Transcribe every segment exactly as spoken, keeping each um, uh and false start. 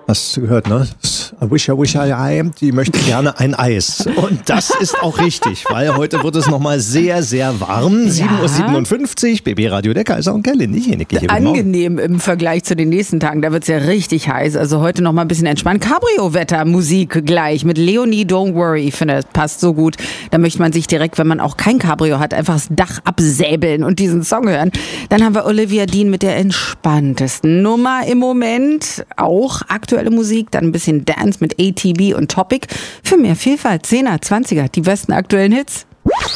Hast du gehört, ne? I wish, I wish I am. Die möchte gerne ein Eis. Und das ist auch richtig, weil heute wird es nochmal sehr, sehr warm. sieben Uhr siebenundfünfzig, B B Radio, der Kaiser und Kerlin. Ich hier Angenehm im Vergleich zu den nächsten Tagen. Da wird es ja richtig heiß. Also heute nochmal ein bisschen entspannt. Cabrio-Wetter, Musik gleich mit Leonie Don't Worry. Ich finde, das passt so gut. Da möchte man sich direkt, wenn man auch kein Cabrio hat, einfach das Dach absäbeln und diesen Song hören. Dann haben wir Olivia Dean mit der entspanntesten Nummer im Moment. Auch aktuell Musik, dann ein bisschen Dance mit A T B und Topic. Für mehr Vielfalt, zehner, zwanziger, die besten aktuellen Hits.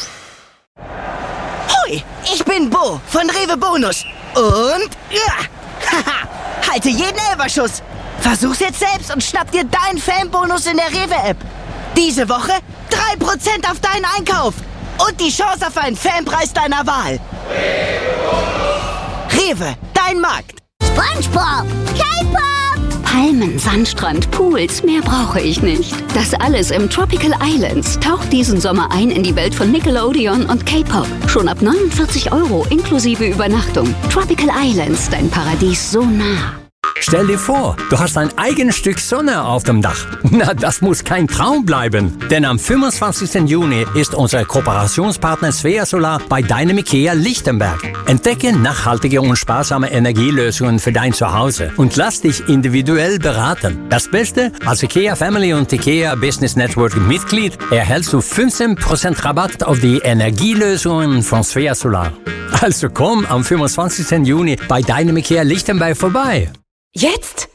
Hoi, ich bin Bo von Rewe Bonus. Und, ja, haha, halte jeden Elferschuss. Versuch's jetzt selbst und schnapp dir deinen Fanbonus in der Rewe-App. Diese Woche drei Prozent auf deinen Einkauf. Und die Chance auf einen Fanpreis deiner Wahl. Rewe, dein Markt. SpongeBob, K-Pop. Palmen, Sandstrand, Pools, mehr brauche ich nicht. Das alles im Tropical Islands. Taucht diesen Sommer ein in die Welt von Nickelodeon und K-Pop. Schon ab neunundvierzig Euro inklusive Übernachtung. Tropical Islands, dein Paradies so nah. Stell dir vor, du hast ein eigenes Stück Sonne auf dem Dach. Na, das muss kein Traum bleiben. Denn am fünfundzwanzigsten Juni ist unser Kooperationspartner Svea Solar bei deinem IKEA Lichtenberg. Entdecke nachhaltige und sparsame Energielösungen für dein Zuhause und lass dich individuell beraten. Das Beste, als IKEA Family und IKEA Business Network Mitglied erhältst du fünfzehn Prozent Rabatt auf die Energielösungen von Svea Solar. Also komm am fünfundzwanzigsten Juni bei deinem IKEA Lichtenberg vorbei. Jetzt?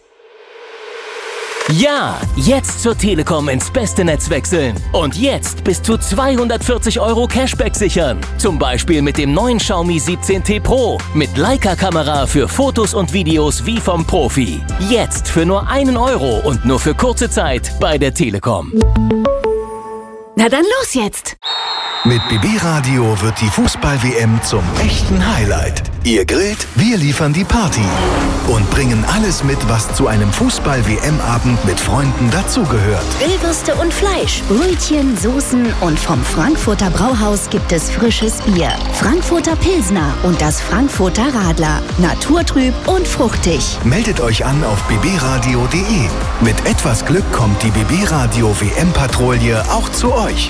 Ja, jetzt zur Telekom ins beste Netz wechseln. Und jetzt bis zu zweihundertvierzig Euro Cashback sichern. Zum Beispiel mit dem neuen Xiaomi siebzehn T Pro. Mit Leica-Kamera für Fotos und Videos wie vom Profi. Jetzt für nur einen Euro und nur für kurze Zeit bei der Telekom. Na dann los jetzt! Mit B B Radio wird die Fußball-W M zum echten Highlight. Ihr grillt, wir liefern die Party und bringen alles mit, was zu einem Fußball-W M-Abend mit Freunden dazugehört. Grillwürste und Fleisch, Brötchen, Soßen und vom Frankfurter Brauhaus gibt es frisches Bier. Frankfurter Pilsner und das Frankfurter Radler. Naturtrüb und fruchtig. Meldet euch an auf b b radio punkt d e. Mit etwas Glück kommt die B B Radio W M-Patrouille auch zu euch.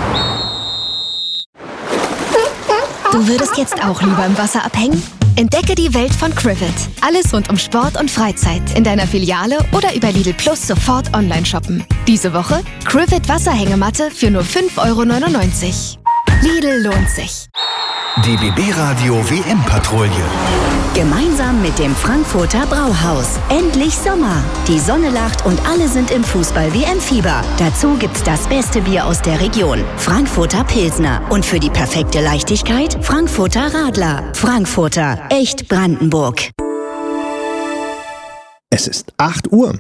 Du würdest jetzt auch lieber im Wasser abhängen? Entdecke die Welt von Crivet. Alles rund um Sport und Freizeit. In deiner Filiale oder über Lidl Plus sofort online shoppen. Diese Woche Crivet Wasserhängematte für nur fünf Euro neunundneunzig. Lidl lohnt sich. Die B B Radio W M-Patrouille. Gemeinsam mit dem Frankfurter Brauhaus. Endlich Sommer. Die Sonne lacht und alle sind im Fußball-W M-Fieber. Dazu gibt's das beste Bier aus der Region. Frankfurter Pilsner. Und für die perfekte Leichtigkeit Frankfurter Radler. Frankfurter. Echt Brandenburg. Es ist acht Uhr.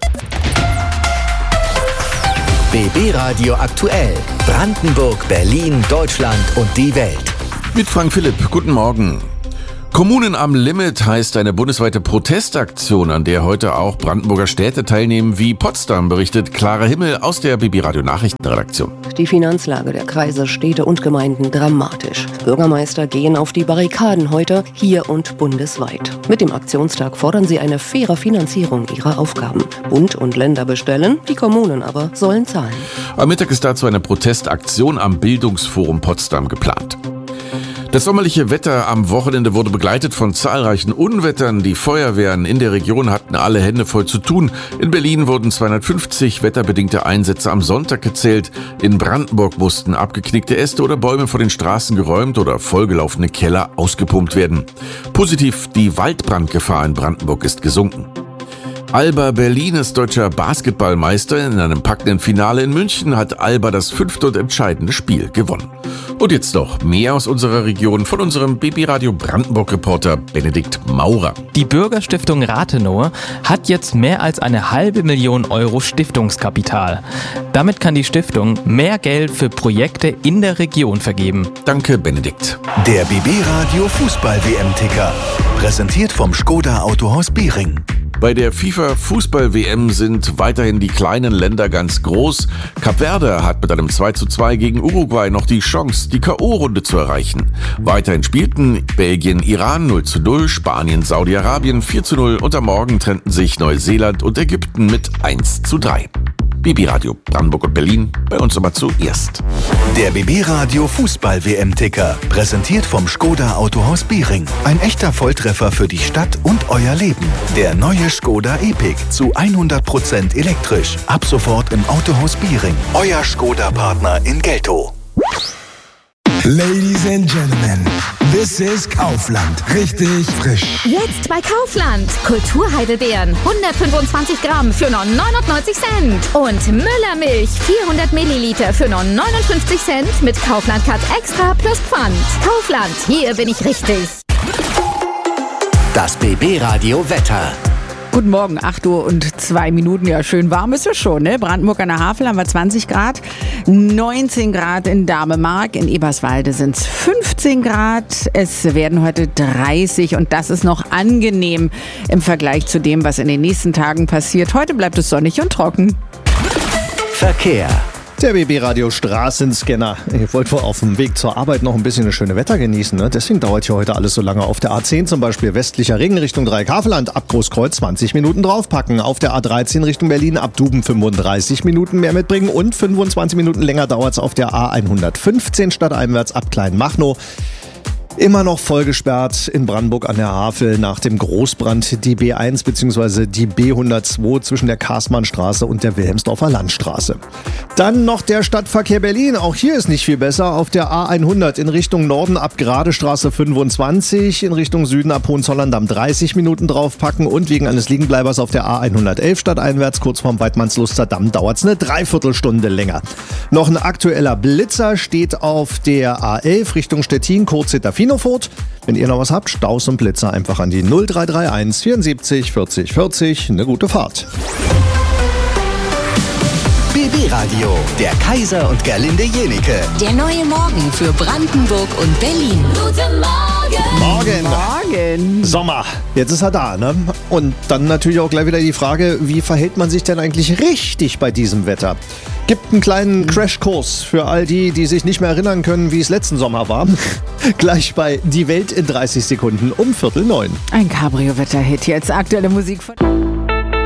B B Radio aktuell. Brandenburg, Berlin, Deutschland und die Welt. Mit Frank Philipp, guten Morgen. Kommunen am Limit heißt eine bundesweite Protestaktion, an der heute auch Brandenburger Städte teilnehmen, wie Potsdam, berichtet Clara Himmel aus der B B Radio Nachrichtenredaktion. Die Finanzlage der Kreise, Städte und Gemeinden dramatisch. Bürgermeister gehen auf die Barrikaden heute, hier und bundesweit. Mit dem Aktionstag fordern sie eine faire Finanzierung ihrer Aufgaben. Bund und Länder bestellen, die Kommunen aber sollen zahlen. Am Mittag ist dazu eine Protestaktion am Bildungsforum Potsdam geplant. Das sommerliche Wetter am Wochenende wurde begleitet von zahlreichen Unwettern. Die Feuerwehren in der Region hatten alle Hände voll zu tun. In Berlin wurden zweihundertfünfzig wetterbedingte Einsätze am Sonntag gezählt. In Brandenburg mussten abgeknickte Äste oder Bäume vor den Straßen geräumt oder vollgelaufene Keller ausgepumpt werden. Positiv, die Waldbrandgefahr in Brandenburg ist gesunken. Alba Berlin ist deutscher Basketballmeister. In einem packenden Finale in München hat Alba das fünfte und entscheidende Spiel gewonnen. Und jetzt noch mehr aus unserer Region von unserem B B Radio Brandenburg-Reporter Benedikt Maurer. Die Bürgerstiftung Rathenow hat jetzt mehr als eine halbe Million Euro Stiftungskapital. Damit kann die Stiftung mehr Geld für Projekte in der Region vergeben. Danke, Benedikt. Der B B Radio Fußball-W M-Ticker. Präsentiert vom Skoda Autohaus Biering. Bei der FIFA-Fußball-W M sind weiterhin die kleinen Länder ganz groß. Kap Verde hat mit einem zwei zu zwei gegen Uruguay noch die Chance, die K O-Runde zu erreichen. Weiterhin spielten Belgien Iran null zu null, Spanien Saudi-Arabien vier zu null und am Morgen trennten sich Neuseeland und Ägypten mit eins zu drei. B B Radio Brandenburg und Berlin, bei uns immer zuerst. Der B B Radio Fußball-W M-Ticker, präsentiert vom Skoda Autohaus Biering. Ein echter Volltreffer für die Stadt und euer Leben. Der neue Skoda Epic zu hundert Prozent elektrisch. Ab sofort im Autohaus Biering. Euer Skoda-Partner in Geltow. Ladies and Gentlemen, this is Kaufland. Richtig frisch. Jetzt bei Kaufland. Kulturheidelbeeren hundertfünfundzwanzig Gramm für nur neunundneunzig Cent. Und Müllermilch vierhundert Milliliter für nur neunundfünfzig Cent mit Kaufland Cut Extra plus Pfand. Kaufland, hier bin ich richtig. Das B B Radio Wetter. Guten Morgen, acht Uhr und zwei Minuten. Ja, schön warm ist es schon, ne? Brandenburg an der Havel haben wir zwanzig Grad, neunzehn Grad in Damemark, in Eberswalde sind es fünfzehn Grad. Es werden heute dreißig und das ist noch angenehm im Vergleich zu dem, was in den nächsten Tagen passiert. Heute bleibt es sonnig und trocken. Verkehr. Der B B-Radio Straßenscanner. Ihr wollt wohl auf dem Weg zur Arbeit noch ein bisschen das schöne Wetter genießen, ne? Deswegen dauert hier heute alles so lange. Auf der A zehn zum Beispiel westlicher Ring Richtung Dreieck-Havelland ab Großkreuz zwanzig Minuten draufpacken. Auf der A dreizehn Richtung Berlin ab Duben fünfunddreißig Minuten mehr mitbringen und fünfundzwanzig Minuten länger dauert es auf der A hundertfünfzehn stadteinwärts ab Kleinmachnow. Immer noch vollgesperrt in Brandenburg an der Havel nach dem Großbrand die B eins bzw. die B hundertzwei zwischen der Karstmannstraße und der Wilhelmsdorfer Landstraße. Dann noch der Stadtverkehr Berlin. Auch hier ist nicht viel besser. Auf der A hundert in Richtung Norden ab Gradestraße fünfundzwanzig, in Richtung Süden ab Hohenzollern-Damm dreißig Minuten draufpacken und wegen eines Liegenbleibers auf der A hundertelf stadteinwärts kurz vorm Weidmannsluster Damm dauert es eine Dreiviertelstunde länger. Noch ein aktueller Blitzer steht auf der A elf Richtung Stettin, kurz hinter Finofurt. Wenn ihr noch was habt, Staus und Blitzer einfach an die null drei drei eins vierundsiebzig vierzig vierzig. Eine gute Fahrt. B B Radio, der Kaiser und Gerlinde Jenike. Der neue Morgen für Brandenburg und Berlin. Guten Morgen. Morgen. Morgen. Sommer. Jetzt ist er da, ne? Und dann natürlich auch gleich wieder die Frage, wie verhält man sich denn eigentlich richtig bei diesem Wetter? Gibt einen kleinen Crashkurs für all die, die sich nicht mehr erinnern können, wie es letzten Sommer war. Gleich bei Die Welt in dreißig Sekunden um Viertel neun. Ein Cabrio-Wetter-Hit jetzt. Aktuelle Musik von...